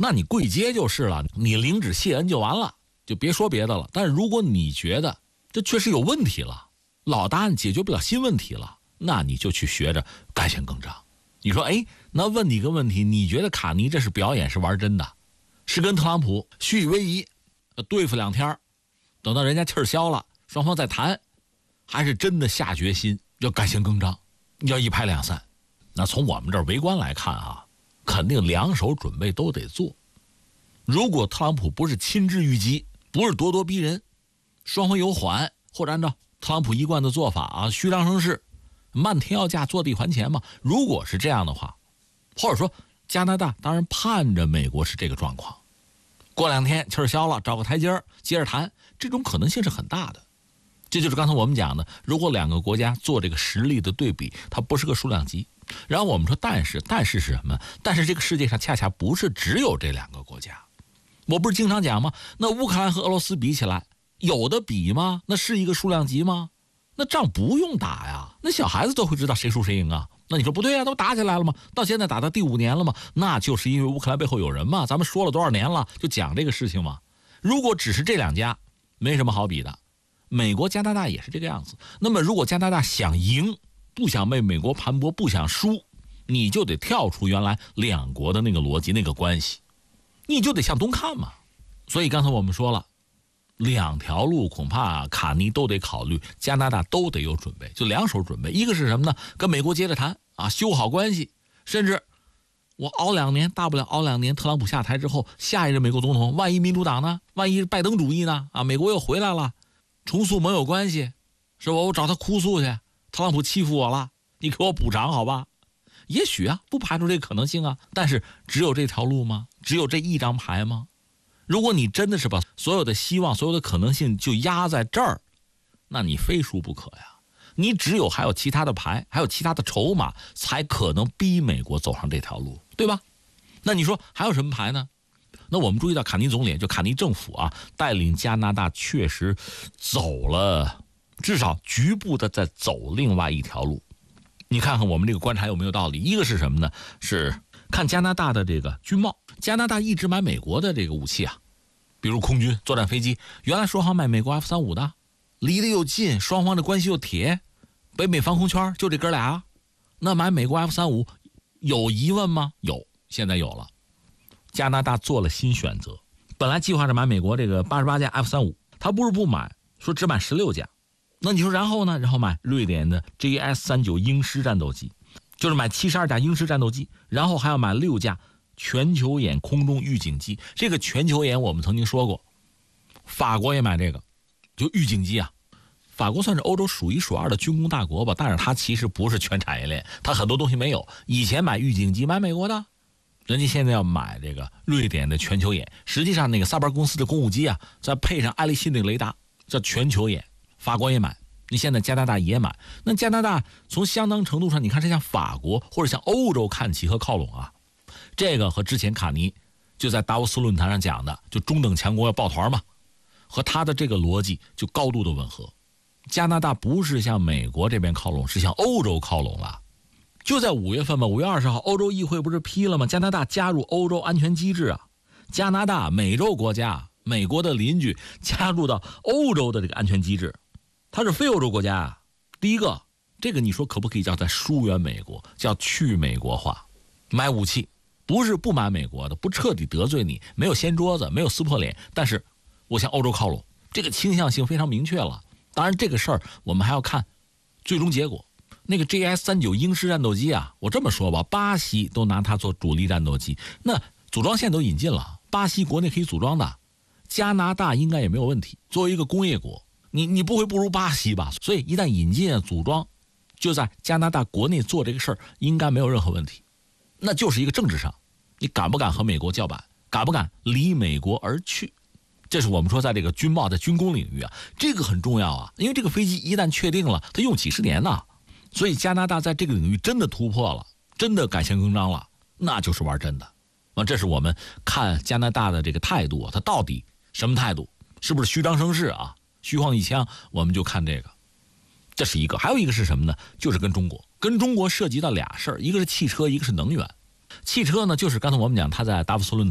那你跪接就是了，你领旨谢恩就完了，就别说别的了。但是如果你觉得这确实有问题了，老答案解决不了新问题了，那你就去学着改弦更张。你说那问你个问题，你觉得卡尼这是表演是玩真的，是跟特朗普虚以为仪对付2天，等到人家气儿消了双方再谈，还是真的下决心要改弦更张，要一拍两散？那从我们这儿围观来看啊，肯定2手准备都得做。如果特朗普不是亲之欲击，不是咄咄逼人，双方有缓，或者按照特朗普一贯的做法啊，虚张声势，漫天要价，坐地还钱嘛。如果是这样的话，或者说加拿大当然盼着美国是这个状况，过2天气儿消了，找个台阶接着谈，这种可能性是很大的。这就是刚才我们讲的，如果2个国家做这个实力的对比，它不是个数量级。然后我们说但是是什么？但是这个世界上恰恰不是只有这2个国家。我不是经常讲吗？那乌克兰和俄罗斯比起来，有的比吗？那是一个数量级吗？那仗不用打呀，那小孩子都会知道谁输谁赢啊。那你说不对啊，都打起来了吗？到现在打到第5年了吗？那就是因为乌克兰背后有人嘛。咱们说了多少年了，就讲这个事情嘛。如果只是这2家，没什么好比的。美国、加拿大也是这个样子。那么如果加拿大想赢，不想被美国盘剥，不想输，你就得跳出原来2国的那个逻辑、那个关系，你就得向东看嘛。所以刚才我们说了，2条路恐怕卡尼都得考虑，加拿大都得有准备，就2手准备。一个是什么呢？跟美国接着谈啊，修好关系，甚至我熬2年，大不了熬2年，特朗普下台之后，下一任美国总统，万一民主党呢？万一拜登主义呢？啊，美国又回来了，重塑盟友关系，是吧？我找他哭诉去，特朗普欺负我了，你给我补偿好吧？也许啊，不排除这个可能性啊。但是只有这条路吗？只有这一张牌吗？如果你真的是把所有的希望、所有的可能性就压在这儿，那你非输不可呀。你只有还有其他的牌，还有其他的筹码，才可能逼美国走上这条路，对吧？那你说还有什么牌呢？那我们注意到卡尼总理，就卡尼政府啊，带领加拿大确实走了，至少局部的在走另外一条路。你看看我们这个观察有没有道理？一个是什么呢？是看加拿大的这个军贸，加拿大一直买美国的这个武器啊，比如空军作战飞机，原来说好买美国 F-35的，离得又近，双方的关系又铁，北美防空圈就这哥俩，那买美国 F-35有疑问吗？有，现在有了。加拿大做了新选择，本来计划着买美国这个88架 F-35，他不是不买，说只买16架。那你说然后呢？然后买瑞典的 JS-39鹰狮战斗机，就是买72架鹰狮战斗机，然后还要买6架全球眼空中预警机。这个全球眼我们曾经说过，法国也买这个，就预警机啊。法国算是欧洲数1数2的军工大国吧，但是它其实不是全产业链，它很多东西没有。以前买预警机买美国的，人家现在要买这个瑞典的全球眼。实际上那个萨班公司的公务机啊，再配上爱立信的雷达，叫全球眼。法国也买，你现在加拿大也买。那加拿大从相当程度上，你看是向法国或者向欧洲看齐和靠拢啊。这个和之前卡尼就在达沃斯论坛上讲的，就中等强国要抱团嘛，和他的这个逻辑就高度的吻合。加拿大不是向美国这边靠拢，是向欧洲靠拢了。就在5月份吧，5月20号，欧洲议会不是批了吗？加拿大加入欧洲安全机制啊。加拿大美洲国家，美国的邻居加入到欧洲的这个安全机制，它是非欧洲国家啊。第一个，这个你说可不可以叫在疏远美国，叫去美国化？买武器不是不买美国的，不彻底得罪你，没有掀桌子，没有撕破脸，但是我向欧洲靠拢，这个倾向性非常明确了。当然这个事儿我们还要看最终结果。那个 JS-39鹰狮战斗机啊，我这么说吧，巴西都拿它做主力战斗机，那组装线都引进了，巴西国内可以组装的，加拿大应该也没有问题。作为一个工业国，你不会不如巴西吧？所以一旦引进组装，就在加拿大国内做这个事儿，应该没有任何问题。那就是一个政治上，你敢不敢和美国叫板，敢不敢离美国而去？这是我们说在这个军贸在军工领域啊，这个很重要啊，因为这个飞机一旦确定了，它用几十年呢。所以加拿大在这个领域真的突破了，真的改弦更张了，那就是玩真的。这是我们看加拿大的这个态度啊，它到底什么态度？是不是虚张声势啊？虚晃一枪？我们就看这个，这是一个。还有一个是什么呢？就是跟中国涉及到俩事儿，一个是汽车，一个是能源。汽车呢，就是刚才我们讲他在达沃斯论坛